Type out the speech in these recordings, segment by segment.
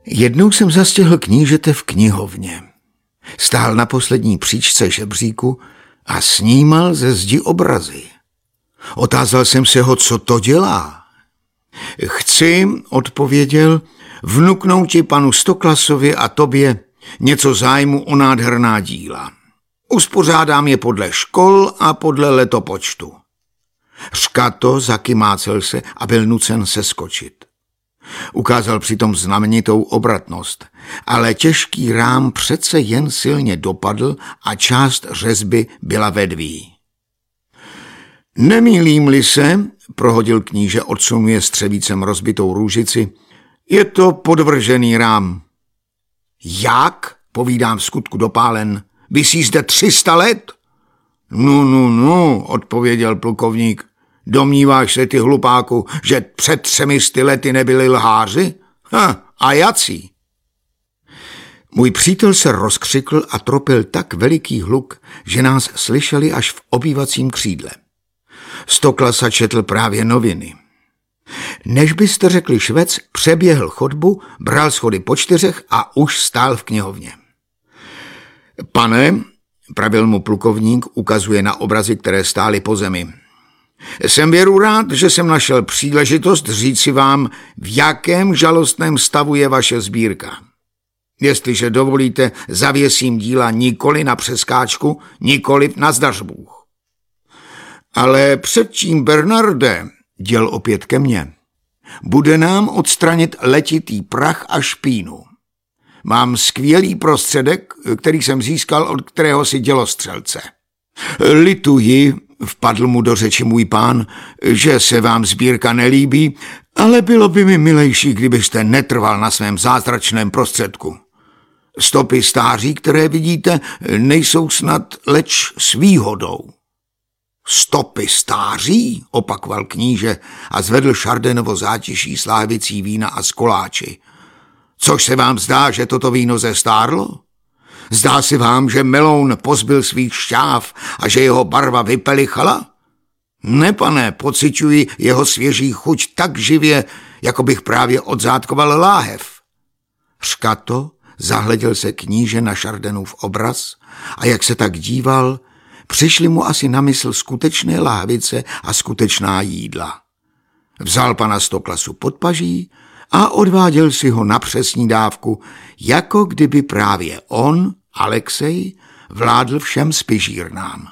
Jednou jsem zastihl knížete v knihovně. Stál na poslední příčce žebříku a snímal ze zdi obrazy. Otázal jsem se ho, co to dělá. Chci, odpověděl, vnuknouti panu Stoklasovi a tobě něco zájmu o nádherná díla. Uspořádám je podle škol a podle letopočtu. Řkato zakymácel se a byl nucen seskočit. Ukázal přitom znamenitou obratnost, ale těžký rám přece jen silně dopadl a část řezby byla vedví. Nemýlím-li se, prohodil kníže, odsunuje střevícem rozbitou růžici, je to podvržený rám. Jak? Povídám v skutku dopálen. Visí zde 300 let? No, odpověděl plukovník. Domníváš se, ty hlupáku, že před 300 lety nebyli lháři? A jací? Můj přítel se rozkřikl a tropil tak veliký hluk, že nás slyšeli až v obývacím křídle. Stoklasa četl právě noviny. Než byste řekli Švec, přeběhl chodbu, bral schody po 4 a už stál v knihovně. Pane, pravil mu plukovník, ukazuje na obrazy, které stály po zemi. Jsem věru rád, že jsem našel příležitost říci vám, v jakém žalostném stavu je vaše sbírka. Jestliže dovolíte, zavěsím díla nikoli na přeskáčku, nikoli na zdařbůh. Ale předtím, Bernarde, děl opět ke mně, bude nám odstranit letitý prach a špínu. Mám skvělý prostředek, který jsem získal od kteréhosi dělostřelce. Lituji, vpadl mu do řeči můj pán, že se vám sbírka nelíbí, ale bylo by mi milejší, kdybyste netrval na svém zázračném prostředku. Stopy stáří, které vidíte, nejsou snad leč s výhodou. Stopy stáří, opakoval kníže a zvedl Chardenovo zátiší s láhvicí vína a z koláči. Což se vám zdá, že toto víno zestárlo? Zdá se vám, že meloun pozbyl svých šťáv a že jeho barva vypelichala? Ne, pane, pociťuji jeho svěží chuť tak živě, jako bych právě odzátkoval láhev. Řkato zahleděl se kníže na Chardenův obraz a jak se tak díval, přišly mu asi na mysl skutečné láhvice a skutečná jídla. Vzal pana Stoklasu pod paží a odváděl si ho na přesní dávku, jako kdyby právě on, Alexej, vládl všem spižírnám.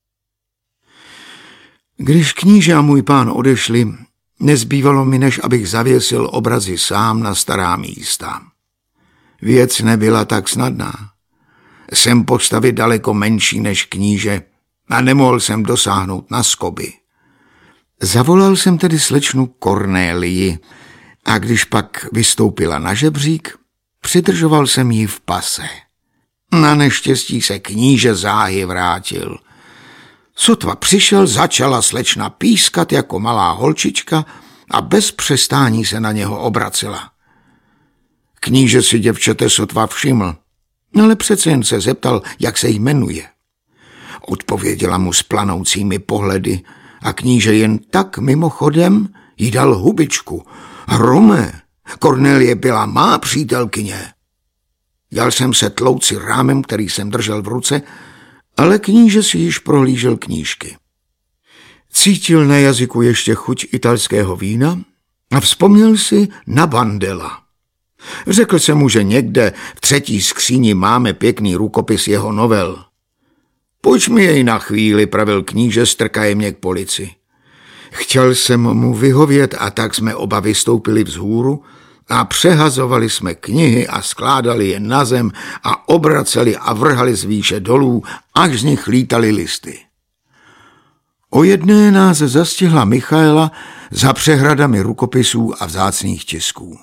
Když kníže a můj pán odešli, nezbývalo mi, než abych zavěsil obrazy sám na stará místa. Věc nebyla tak snadná. Jsem postavy daleko menší než kníže a nemohl jsem dosáhnout na skoby. Zavolal jsem tedy slečnu Kornélii a když pak vystoupila na žebřík, přidržoval jsem ji v pase. Na neštěstí se kníže záhy vrátil. Sotva přišel, začala slečna pískat jako malá holčička a bez přestání se na něho obracela. Kníže si děvčete sotva všiml, ale přece jen se zeptal, jak se jmenuje. Odpověděla mu s planoucími pohledy a kníže jen tak mimochodem jí dal hubičku. Hrome, Kornélie byla má přítelkyně. Jal jsem se tlouci rámem, který jsem držel v ruce, ale kníže si již prohlížel knížky. Cítil na jazyku ještě chuť italského vína a vzpomněl si na Bandela. Řekl jsem mu, že někde v 3. skříni máme pěkný rukopis jeho novel. Pojď mi jej na chvíli, pravil kníže, strkaje mě k polici. Chtěl jsem mu vyhovět a tak jsme oba vystoupili vzhůru a přehazovali jsme knihy a skládali je na zem a obraceli a vrhali z výše dolů, až z nich lítaly listy. O jedné nás zastihla Michaela za přehradami rukopisů a vzácných tisků.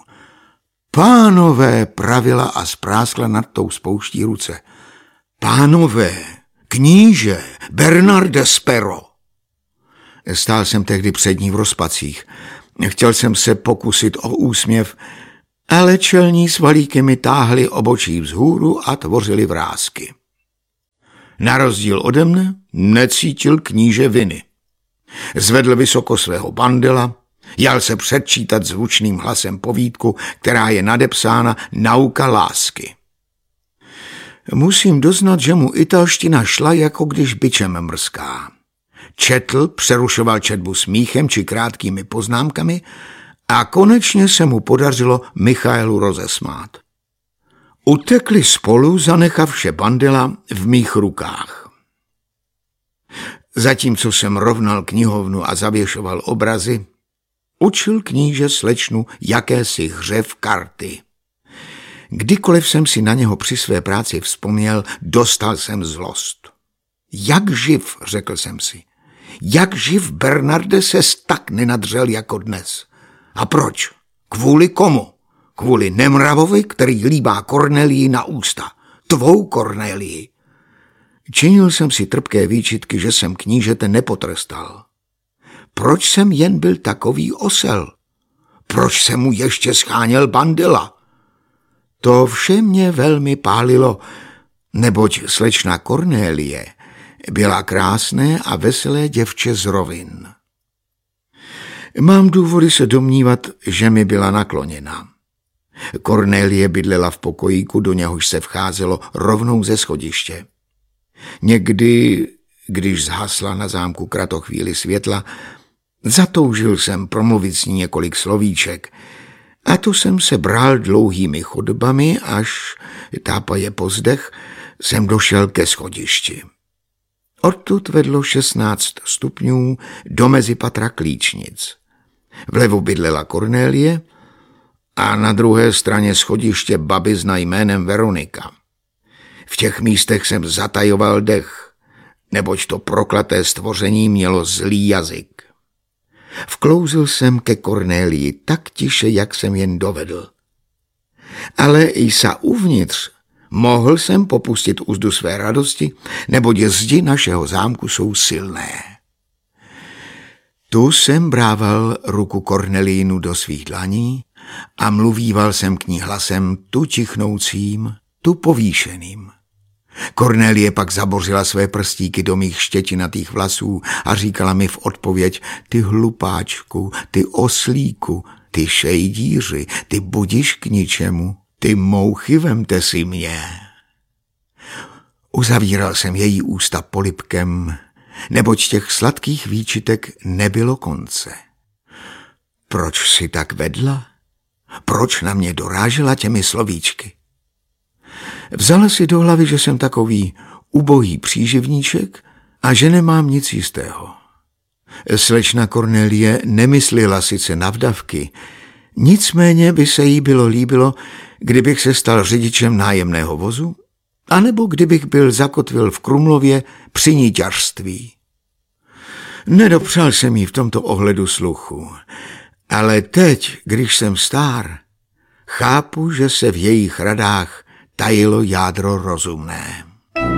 Pánové, pravila a spráskla nad tou spouští ruce. Pánové, kníže, Bernarde Spero. Stál jsem tehdy před ní v rozpacích. Chtěl jsem se pokusit o úsměv, ale čelní svalíky mi táhly obočí vzhůru a tvořily vrásky. Na rozdíl ode mne necítil kníže viny. Zvedl vysoko svého bandela, Jal se předčítat zvučným hlasem povídku, která je nadepsána Nauka lásky. Musím doznat, že mu italština šla, jako když bičem mrská. Četl, přerušoval četbu smíchem či krátkými poznámkami a konečně se mu podařilo Michaelu rozesmát. Utekli spolu, zanechavše Bandela v mých rukách. Zatímco jsem rovnal knihovnu a zavěšoval obrazy, učil kníže slečnu jakési hře v karty. Kdykoliv jsem si na něho při své práci vzpomněl, dostal jsem zlost. Jak živ, řekl jsem si, jak živ Bernarde ses tak nenadřel jako dnes. A proč? Kvůli komu? Kvůli Nemravovi, který líbá Kornelii na ústa. Tvou Kornelii. Činil jsem si trpké výčitky, že jsem knížete nepotrestal. Proč jsem jen byl takový osel? Proč jsem mu ještě scháněl Bandela? To vše mě velmi pálilo, neboť slečna Kornélie byla krásné a veselé děvče z rovin. Mám důvody se domnívat, že mi byla nakloněna. Kornélie bydlela v pokojíku, do něhož se vcházelo rovnou ze schodiště. Někdy, když zhasla na zámku kratochvíli světla, zatoužil jsem promluvit s ní několik slovíček, a to jsem se bral dlouhými chodbami, až, tápaje po zdech, jsem došel ke schodišti. Odtud vedlo 16 stupňů do mezipatra klíčnic. Vlevo bydlela Kornélie a na druhé straně schodiště babizna jménem Veronika. V těch místech jsem zatajoval dech, neboť to proklaté stvoření mělo zlý jazyk. Vklouzl jsem ke Kornélii tak tiše, jak jsem jen dovedl. Ale i sa uvnitř mohl jsem popustit úzdu své radosti, neboť zdi našeho zámku jsou silné. Tu jsem brával ruku Kornelínu do svých dlaní a mluvíval jsem k ní hlasem tu tichnoucím, tu povýšeným. Kornélie pak zabořila své prstíky do mých štětinatých vlasů a říkala mi v odpověď: ty hlupáčku, ty oslíku, ty šejdíři, ty budiš k ničemu, ty mouchy, vemte si mě. Uzavíral jsem její ústa polibkem, neboť těch sladkých výčitek nebylo konce. Proč si tak vedla? Proč na mě dorážela těmi slovíčky? Vzala si do hlavy, že jsem takový ubohý příživníček a že nemám nic jistého. Slečna Kornélie nemyslela sice na vdavky, nicméně by se jí bylo líbilo, kdybych se stal řidičem nájemného vozu, anebo kdybych byl zakotvil v Krumlově při níťařství. Nedopřál jsem jí v tomto ohledu sluchu, ale teď, když jsem stár, chápu, že se v jejich radách tajilo jádro rozumné.